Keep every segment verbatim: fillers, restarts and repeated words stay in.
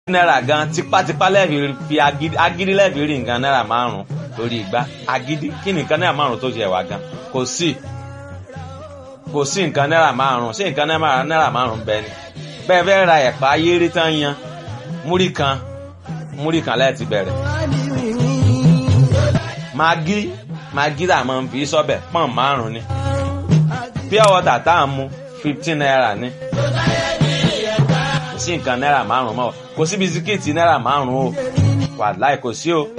náírà gan tipátipá lẹ́ẹ̀fì fi agídí lẹ́ẹ̀fì rí nǹkan náírà márùn-ún lórí igba agídí kí ni nǹkan náírà márùn-ún tó jẹ wá gan kò sí kò sí nǹkan náírà márùn-ún sí nǹkan náírà márùn-ún bẹ́ẹ̀ ni bẹ́ẹ̀ fẹ́ ra ẹ̀pà ayéré tán yan múrí kan múrí kan lẹ́ẹ̀tì bẹ̀rẹ̀ magi magi tá a máa ń fi sọ́bẹ̀ pọ́n márùn-ún ni pure water tá a mú fifteen naira ni sí nǹkan náírà márùn mọ́ kò sí bisikíìtì náírà márùn o wàláì kò sí o.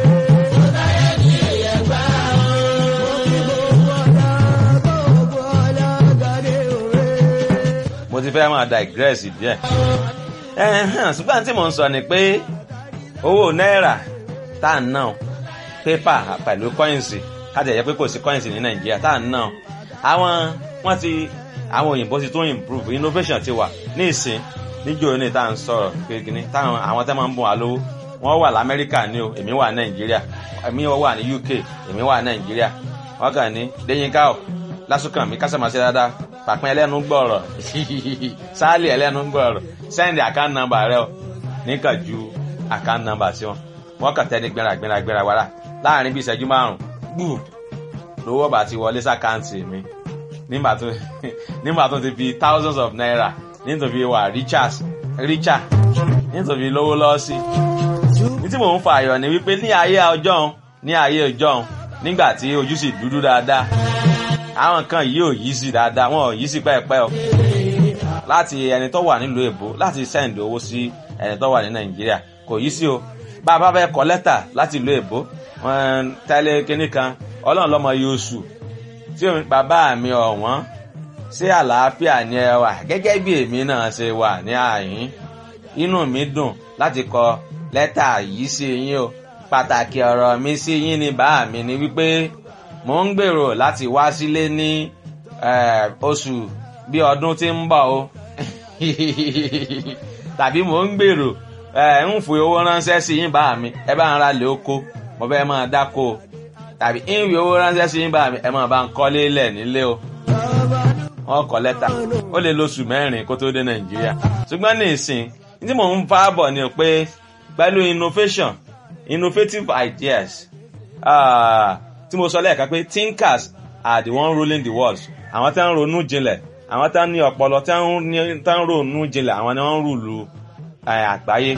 mo ti fẹ́ máa digress díẹ̀ ṣùgbọ́n tí mo ń sọ ni pé owó náírà tá à ń ná pépà pẹ̀lú kọ́ìnsì kájà yẹ pé kò sí kọ́ìnsì ní nàìjíríà tá à ń ná àwọn wọ́n ti àwọn òyìnbó ti tún improve innovation ti wà ní ìsìn níjó ní tá à ń sọ̀rọ̀ kékeré táwọn àwọn tẹ́ máa ń bùn wá lówó wọ́n wà lamẹ́ríkà ní o èmi wà nàìjíríà èmi wà ní U K èmi wà nàìjíríà wọ́n kàn ní déyínká ọ̀ lásùkàn mi kásàmásí dáadáa pàpín ẹlẹ́nu gbọ́ọ̀rọ̀ sáálì ẹlẹ́nu gbọ́ọ̀rọ̀ sẹ́ndì account number rẹ o níkà ju account number sí wọn wọ́n kàn tẹ́ni gbéra gbéra gbéra wàrà láàrin bí ìṣẹ́jú márùn-ún gbùù lówó bá ti wọlé sákàǹtì mi nígbà tó ti fi thousands of naira nítorí wà richard richard nítorí lówó lọ sí ní tí mò ń fa àyọ̀ ni wípé ní ayé ọjọ́ ní ayé ọjọ́ nígbà tí ojú sì dúdú dáadáa àwọn kan yìí ò yí sí dáadáa wọn ò yí sí pẹ́ẹ́pẹ́ o láti ẹni tó wà nílùú èbó láti send owó sí ẹni tó wà ní nàìjíríà kò yí sí o bá a bá fẹ́ kọ lẹ́tà láti ìlú èbó tẹ́lẹ̀ kínní kan ọlọ́run lọ́mọ yóò sù tí bàbá mi ọ̀wọ́n ṣé àlàáfíà ni ẹ wà gẹ́gẹ́ bí èmi náà ṣe wà ní àyín inú mi dùn láti kọ lẹ́tà yìí sí yín o pàtàkì ọ̀rọ̀ mi sí yín ni bá mi ni wípé mò ń gbèrò láti wá sílé ní oṣù bí ọdún tí ń bọ̀ o tàbí mò ń gbèrò ń fi owó ránṣẹ́ sí yín bá mi ẹ bá ń ra lè oko mo fẹ́ máa dáko tàbí ń fi owó ránṣẹ́ sí yín bá mi ẹ máa bá ń kọ́lé lẹ̀ nílé o wọ́n kọ lẹ́tà ó lè lóṣù mẹ́rin kó tó dé nàìjíríà ṣùgbọ́n ní ìsìn tí mò ń fa bọ̀ ni pé pẹ̀lú innovation innovative ideas tí mo sọ lẹ́ẹ̀kan pé thinkers are the one ruling the world àwọn tí wọ́n ń ronú jinlẹ̀ àwọn tí wọ́n ní ọpọlọ tí wọ́n ń ronú jinlẹ̀ àwọn ni wọ́n ń rúlu àgbáyé.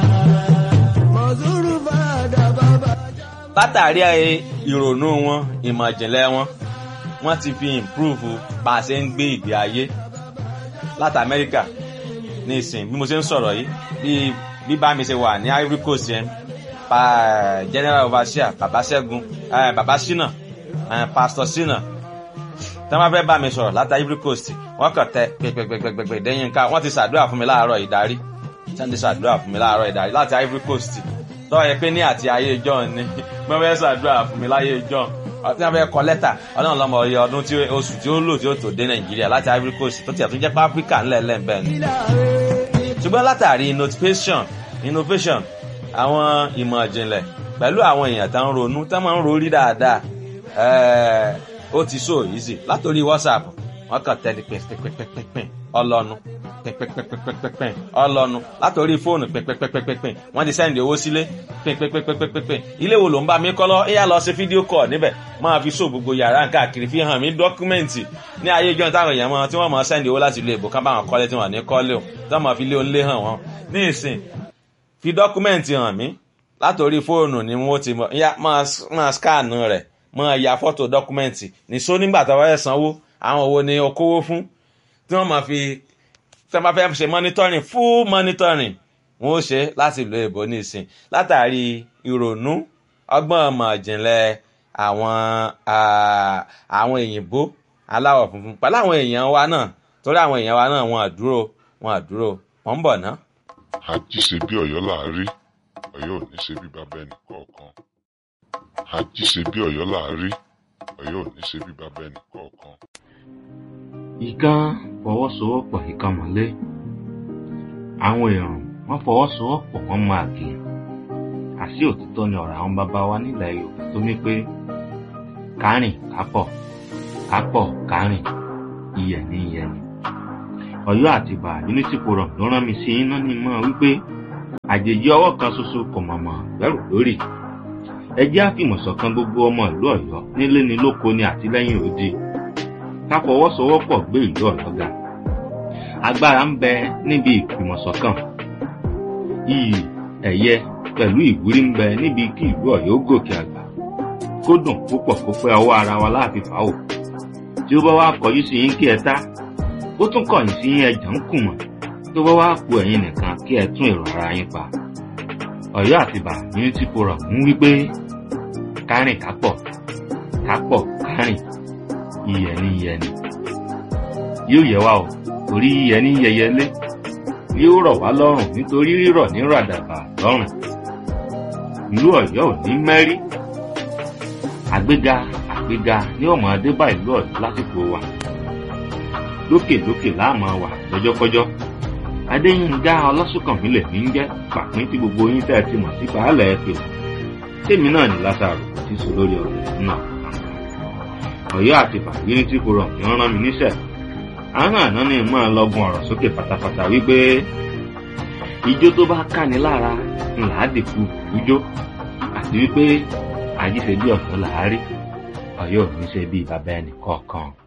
látàrí ìrònú wọn ìmọ̀ ìjìnlẹ̀ wọn wọ́n ti fi improve bá a ṣe ń gbé ìgbé ayé láti amẹ́ríkà ní ìsìn bí mo ṣe ń sọ̀rọ̀ yìí bí bí bá mi ṣe wà ní Ivory Coast yẹn pa general overseer baba ṣẹ́gun baba ṣínà pastor ṣínà tí wọ́n fẹ́ bá mi sọ̀rọ̀ láti Ivory Coast wọ́n kàn tẹ pẹpẹpẹpẹpẹ dẹ́yìn ká wọ́n ti ṣàdúrà fún mi láàárọ̀ ìdarí wọ́n ti ṣàdúrà fún mi láàárọ̀ ìdarí láti Ivory Coast tọ́ ẹ pé ní àti ayé john ni wọ́n fẹ́ ṣàdúrà fún mi láyé john ọtí wọn fẹ́ kọ lẹ́tà ọlọ́run lọ́mọ ọyẹ ọdún tí oṣù tí ó lò tí ó tó dé nàìjíríà láti Ivory Coast tó tiẹ̀ tún jẹ́ pé áfíríkà ńlẹ̀ lẹ́ǹbẹ̀ ni. ṣùgbọ́n látàrí innovation innovation àwọn ìmọ̀ ìjìnlẹ̀ pẹ̀lú àwọn èèyàn tó ń ronú tó máa ń rorí dáadáa ó ti so easy látòrí WhatsApp wọ́n kàn tẹ́lẹ̀ pẹ́pẹ́pẹ́pẹ́ ọlọ́nu pẹ́pẹ́pẹ́pẹ́pẹ́ ọlọ́nu látòrí fóònù pẹ́pẹ́pẹ́pẹ́ wọ́n ti sẹ́ndì owó sílé pẹ́pẹ́pẹ́pẹ́ ilé wo ló ń bá mi kọ́ lọ ẹ̀yà lọ sí fídíò kọ̀ níbẹ̀ máa fi so gbogbo yàrá káàkiri fi hàn mí dọ́kúmẹ́ǹtì ní ayé ìjọ táwọn èèyàn máa tí wọ́n máa sẹ́ndì owó láti ilé ìbò kan báwọn kọ́lé tí wọ́n ní kọ́lé o tí wọ́n máa fi lé onílé hàn wọ́n ní ìsìn fi dọ́kúmẹ́ǹtì hàn mí látòrí fóònù ni wọ́n ti máa skánù rẹ̀ máa ya fọ́tò dọ́kúmẹ́ǹtì ní só nígbà tó wáyé sanwó àwọn owó ni okòwò fún tí wọ́n máa fi tí wọ́n bá fẹ́ ṣe monitoring full monitoring wọ́n ó ṣe láti ìlú èbó nísìn látàrí ìrònú ọgbọ́n ọmọ ìjìnlẹ̀ àwọn àwọn òyìnbó aláwọ̀ funfun pẹ̀lú àwọn èèyàn wa náà torí àwọn èèyàn wa náà wọn àdúró wọn àdúró wọn ń bọ̀ ná. àjíṣe bí Ọ̀yọ́ là á rí Ọ̀yọ́ ò ní ṣe bí bàbá ẹnì kọ̀ọ̀kan àjíṣe bí Ọ̀yọ́ là á rí Ọ̀yọ́ ò ní ṣe bí bàbá ẹnì kọ̀ọ̀kan. ìkan fọwọ́sowọ́pọ̀ ìkan mọ́lé àwọn èèyàn wọ́n fọwọ́sowọ́pọ̀ wọ́n máa kì í àṣì òtítọ́ ni ọ̀rọ̀ àwọn bàbá wa nílẹ̀ Yorùbá tó ní pé kárìn kápọ̀ kápọ̀ kárìn iyẹ̀ ní iyẹ̀ ni Ọ̀yọ́ àti Ìbà Unity Forum ló rán mi sí iná ní mọ́ wípé àjèjì ọwọ́ kan ṣoṣo kò mọ̀mọ̀ gbẹ́rù lórí. Ẹ jẹ́ àfìmọ̀ṣọ̀kan gbogbo ọmọ ìlú Ọ̀yọ́ nílé ni lóko ni àti lẹ́yìn odi. Ká fọwọ́sowọ́pọ̀ gbé ìlú Ọ̀yọ́ ga. Agbára ń bẹ níbi ìfìmọ̀ṣọ̀kan. Iyì, ẹ̀yẹ pẹ̀lú ìwúrí ń bẹ níbi kí ìlú Ọ̀yọ́ gòkè àgbà. Kó dùn púpọ̀ kó pẹ́ ọwọ́ ara wa láàfin fàáwò. Tí ó bá wá kọjú sí yín kí ẹ tá, ó tún kọ̀yìn sí yín ẹ̀jẹ̀ ń kùmọ̀. Tó bá wá ku ẹ̀yin nìkan kí ẹ tún èrò ara yín pa. Ọ̀yọ́ Àtìbà Unity Forum ń wí pé kárìn kápọ̀ kápọ̀ kárìn ìyẹ̀ni ìyẹ̀ni. Yóò yẹ wá o, torí ìyẹ̀ni yẹyẹlé. Yóò rọ̀ wá lọ́rùn nítorí rírọ̀ ní ràdàbà lọ́rùn. Ìlú Ọ̀yọ́ ò ní mẹ́rí. Àgbéga àgbéga ní ọmọ adébá ìlú Ọ̀yọ́ lásìkò wa. Lókè lókè láàmú wà lọ́jọ́kọ́jọ́. Adéyínká Ọlásùnkànmí lè ní jẹ́ pàpín tí gbogbo yín tẹ́ ti mọ̀ sí baálẹ̀ ẹ̀pẹ̀. Tèmi náà ní Lásárù tí sọ lórí ọ̀rọ̀ náà. Ọ̀yọ́ Àtìbà Unity Forum ni wọ́n rán mi níṣẹ́. Àwọn àná ni máa lọ́gun ọ̀rọ̀ sókè pátápátá wípé ijó tó bá káni lára ńlá dìkú ijó àti wípé àjíṣe bí ọ̀sán làárí Ọ̀yọ́ ò ní ṣe bí bàbá ẹnì kọ̀ọ̀kan.